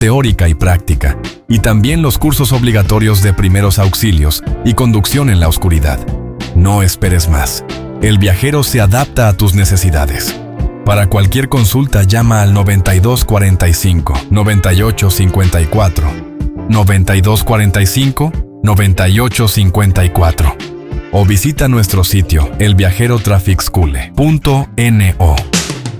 teórica y práctica, y también los cursos obligatorios de primeros auxilios y conducción en la oscuridad. No esperes más. El Viajero se adapta a tus necesidades. Para cualquier consulta llama al 9245-9854, 9245-9854 o visita nuestro sitio elviajerotrafficschule.no.